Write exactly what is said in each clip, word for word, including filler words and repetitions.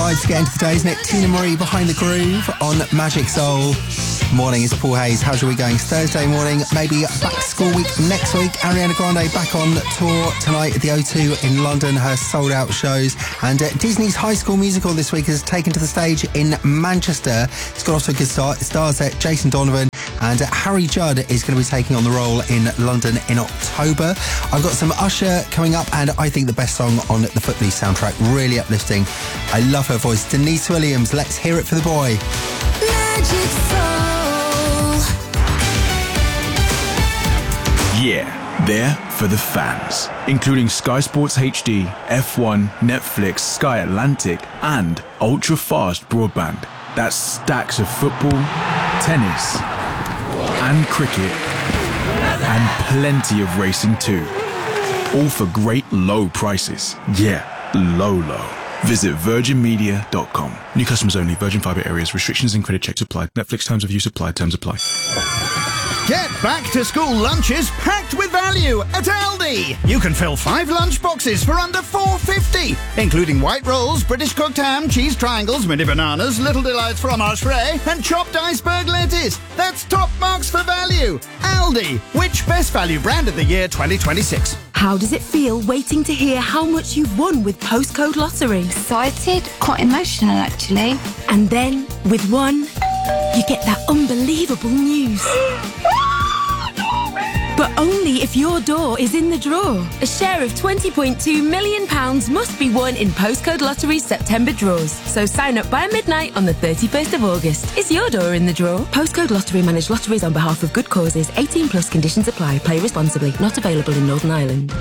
vibes to get into the day, isn't it? Tina Marie behind the groove on Magic Soul. Morning, it's Paul Hayes. How's your week going? It's Thursday morning, maybe back to school week next week. Ariana Grande back on tour tonight at the O two in London, her sold out shows. And uh, Disney's High School Musical this week has taken to the stage in Manchester. It's got off to a good start. It stars uh, Jason Donovan, and uh, Harry Judd is going to be taking on the role in London in October. I've got some Usher coming up, and I think the best song on the Footloose soundtrack, really uplifting. I love her voice. Denise Williams, let's hear it for the boy. Magic Soul. Yeah, there for the fans, including Sky Sports H D, F one, Netflix, Sky Atlantic, and ultra-fast broadband. That's stacks of football, tennis, and cricket, and plenty of racing too. All for great low prices. Yeah, low, low. Visit virgin media dot com. New customers only. Virgin Fibre areas. Restrictions and credit checks apply. Netflix terms of use apply. Terms apply. Get back to school lunches packed with value at Aldi. You can fill five lunch boxes for under four pounds fifty, including white rolls, British cooked ham, cheese triangles, mini bananas, Little Delights fromage frais, and chopped iceberg lettuce. That's top marks for value. Aldi, which best value brand of the year twenty twenty-six? How does it feel waiting to hear how much you've won with Postcode Lottery? Excited, quite emotional actually. And then, with one, you get that unbelievable news. But only if your door is in the draw. A share of twenty point two million pounds must be won in Postcode Lottery's September draws. So sign up by midnight on the thirty-first of August. Is your door in the draw? Postcode Lottery manage lotteries on behalf of good causes. eighteen plus conditions apply. Play responsibly. Not available in Northern Ireland.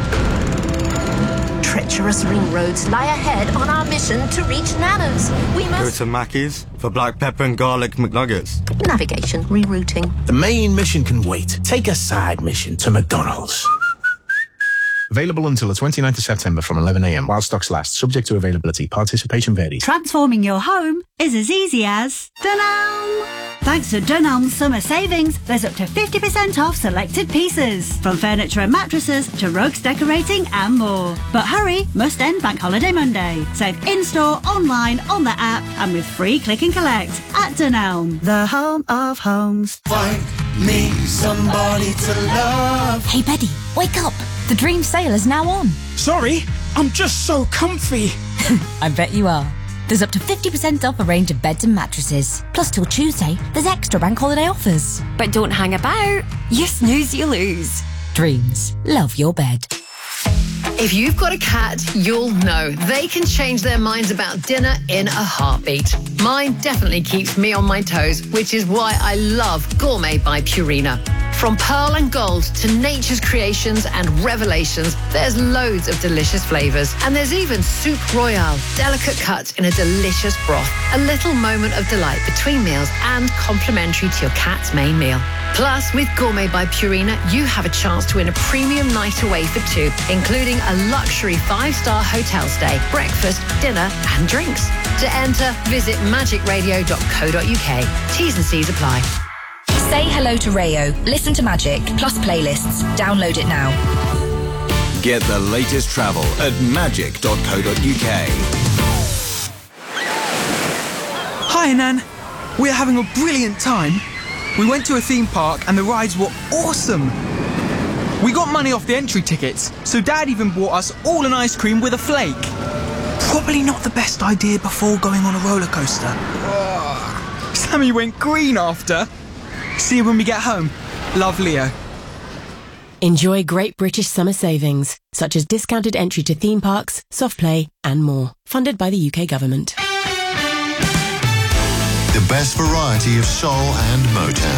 Treacherous ring roads lie ahead on our mission to reach Nanno's. We Go must... to Mackey's for black pepper and garlic McNuggets. Navigation, rerouting. The main mission can wait. Take a side mission to McDonald's. Available until the twenty-ninth of September from eleven a m while stocks last. Subject to availability. Participation varies. Transforming your home is as easy as Dunelm. Thanks to Dunelm's summer savings, there's up to fifty percent off selected pieces. From furniture and mattresses to rugs, decorating and more. But hurry, must end Bank Holiday Monday. Save in-store, online, on the app and with free click and collect at Dunelm, the home of homes. Find me somebody to love. Hey Betty, wake up. The dream sale is now on. Sorry, I'm just so comfy. I bet you are. There's up to fifty percent off a range of beds and mattresses. Plus till Tuesday, there's extra bank holiday offers. But don't hang about. You snooze, you lose. Dreams. Love your bed. If you've got a cat, you'll know they can change their minds about dinner in a heartbeat. Mine definitely keeps me on my toes, which is why I love Gourmet by Purina. From pearl and gold to nature's creations and revelations, there's loads of delicious flavours. And there's even Soup Royale, delicate cuts in a delicious broth. A little moment of delight between meals and complimentary to your cat's main meal. Plus, with Gourmet by Purina, you have a chance to win a premium night away for two, including a luxury five-star hotel stay, breakfast, dinner and drinks. To enter, visit magic radio dot co dot uk. T's and C's apply. Say hello to Rayo. Listen to Magic, plus playlists. Download it now. Get the latest travel at magic dot co dot uk. Hi, Nan. We're having a brilliant time. We went to a theme park and the rides were awesome. We got money off the entry tickets, so Dad even bought us all an ice cream with a flake. Probably not the best idea before going on a roller coaster. Oh, Sammy went green after. See you when we get home. Love, Leo. Enjoy great British summer savings, such as discounted entry to theme parks, soft play and more. Funded by the U K government. The best variety of soul and Motown.